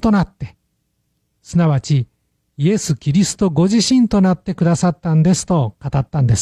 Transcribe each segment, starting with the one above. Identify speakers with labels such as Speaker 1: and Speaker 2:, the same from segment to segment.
Speaker 1: となって、すなわちイエス・キリストご自身となってくださったんですと語ったんです。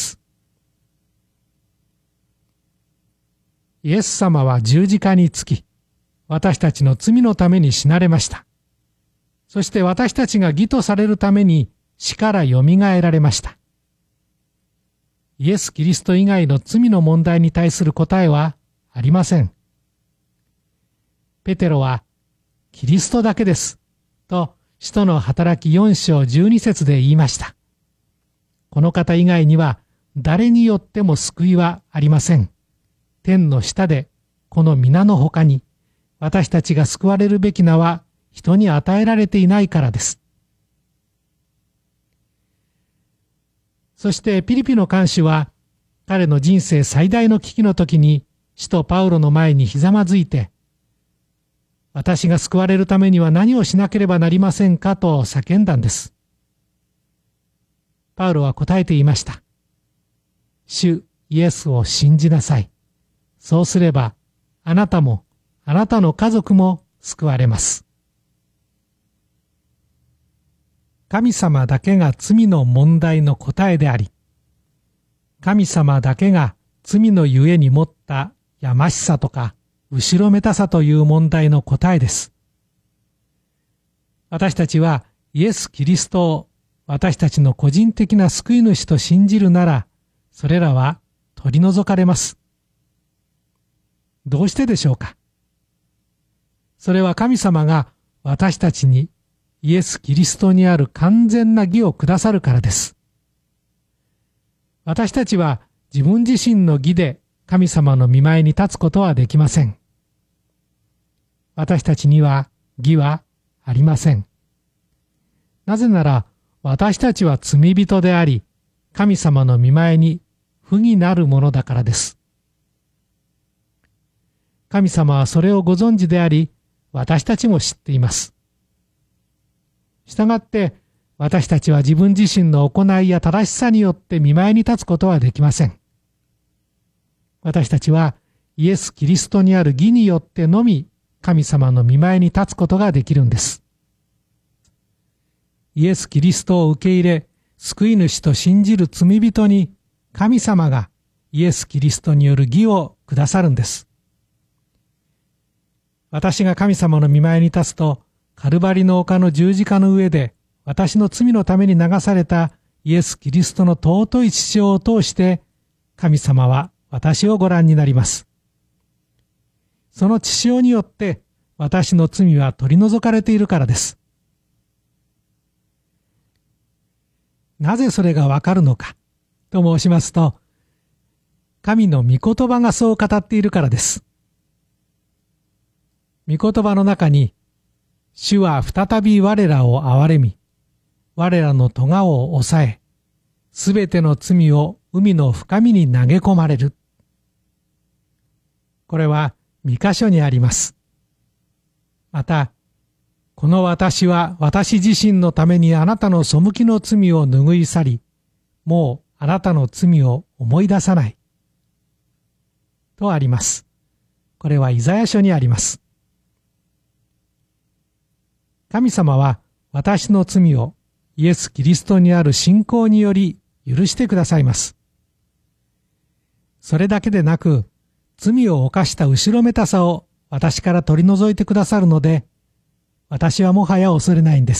Speaker 1: イエス様は十字架につき、私たちの罪のために死なれました。そして私たちが義とされるために死からよみがえられました。イエス・キリスト以外の罪の問題に対する答えはありません。ペテロは、キリストだけです、と使徒の働き4章12節で言いました。この方以外には誰によっても救いはありません。天の下でこの皆の他に私たちが救われるべき名は人に与えられていないからです。そしてピリピの看守は彼の人生最大の危機の時に使徒パウロの前にひざまずいて、私が救われるためには何をしなければなりませんかと叫んだんです。パウロは答えて言いました。主イエスを信じなさい。そうすればあなたもあなたの家族も救われます。神様だけが罪の問題の答えであり、神様だけが罪のゆえに持ったやましさとか後ろめたさという問題の答えです。私たちはイエス・キリストを私たちの個人的な救い主と信じるなら、それらは取り除かれます。どうしてでしょうか。それは神様が私たちにイエス・キリストにある完全な義をくださるからです。私たちは自分自身の義で神様の御前に立つことはできません。私たちには義はありません。なぜなら私たちは罪人であり、神様の御前に不義なるものだからです。神様はそれをご存知であり、私たちも知っています。したがって私たちは自分自身の行いや正しさによって御前に立つことはできません。私たちはイエス・キリストにある義によってのみ神様の御前に立つことができるんです。イエス・キリストを受け入れ、救い主と信じる罪人に神様がイエス・キリストによる義をくださるんです。私が神様の御前に立つと、カルバリの丘の十字架の上で私の罪のために流されたイエス・キリストの尊い血潮を通して神様は私をご覧になります。その血潮によって私の罪は取り除かれているからです。なぜそれがわかるのかと申しますと、神の御言葉がそう語っているからです。御言葉の中に、主は再び我らを憐れみ、我らの咎を抑え、すべての罪を海の深みに投げ込まれる。これは御箇所にあります。また、この私は私自身のためにあなたの背きの罪を拭い去り、もうあなたの罪を思い出さない。とあります。これはイザヤ書にあります。神様は私の罪をイエス・キリストにある信仰により許してくださいます。それだけでなく、罪を犯した後ろめたさを私から取り除いてくださるので、私はもはや恐れないんです。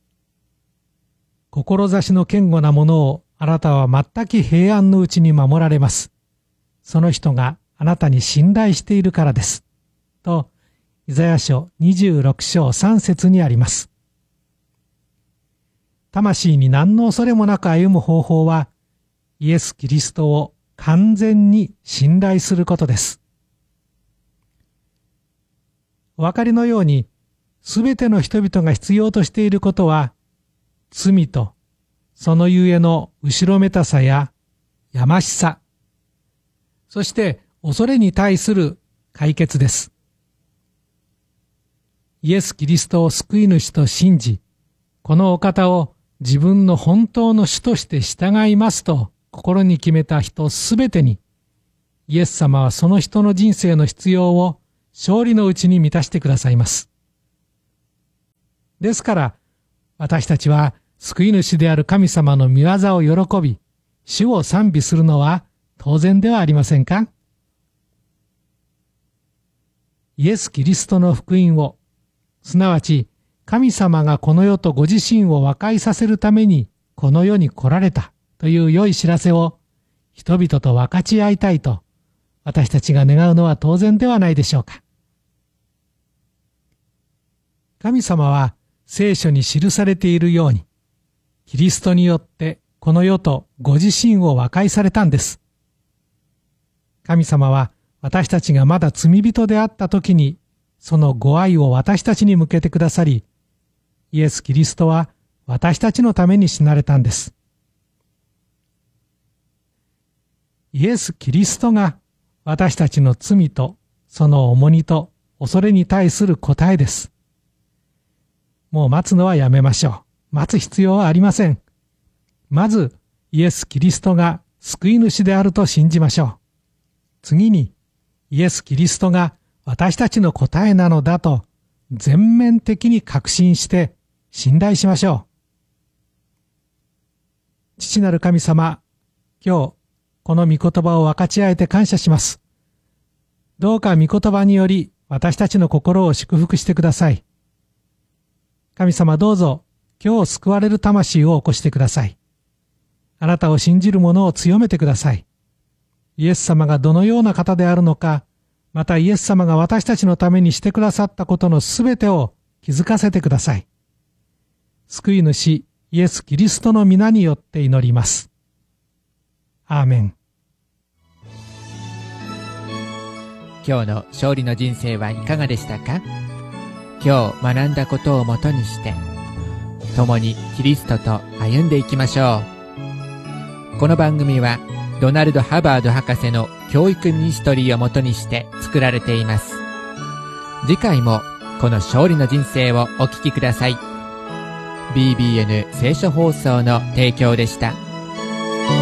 Speaker 1: 志の堅固なものをあなたは全く平安のうちに守られます。その人があなたに信頼しているからです。と、イザヤ書26章3節にあります。魂に何の恐れもなく歩む方法は、イエス・キリストを完全に信頼することです。お分かりのように、すべての人々が必要としていることは、罪とそのゆえの後ろめたさややましさ、そして恐れに対する解決です。イエス・キリストを救い主と信じ、このお方を自分の本当の主として従いますと心に決めた人すべてに、イエス様はその人の人生の必要を勝利のうちに満たしてくださいます。 ですから、私たちは救い主である神様の御業を喜び、主を賛美するのは当然ではありませんか？イエス・キリストの福音を、すなわち神様がこの世とご自身を和解させるためにこの世に来られたという良い知らせを人々と分かち合いたいと私たちが願うのは当然ではないでしょうか。神様は聖書に記されているように、キリストによってこの世とご自身を和解されたんです。神様は私たちがまだ罪人であった時に、そのご愛を私たちに向けてくださり、イエス・キリストは私たちのために死なれたんです。イエス・キリストが私たちの罪とその重荷と恐れに対する答えです。もう待つのはやめましょう。待つ必要はありません。まず、イエス・キリストが救い主であると信じましょう。次に、イエス・キリストが私たちの答えなのだと全面的に確信して信頼しましょう。父なる神様、今日、この御言葉を分かち合えて感謝します。どうか御言葉により私たちの心を祝福してください。神様どうぞ今日救われる魂を起こしてください。あなたを信じる者を強めてください。イエス様がどのような方であるのか、またイエス様が私たちのためにしてくださったことのすべてを気づかせてください。救い主イエス・キリストの皆によって祈ります。アーメン。
Speaker 2: 今日の勝利の人生はいかがでしたか？今日学んだことをもとにして共にキリストと歩んでいきましょう。この番組はドナルド・ハバード博士の教育ミニストリーをもとにして作られています。次回もこの勝利の人生をお聞きください。BBN 聖書放送の提供でした。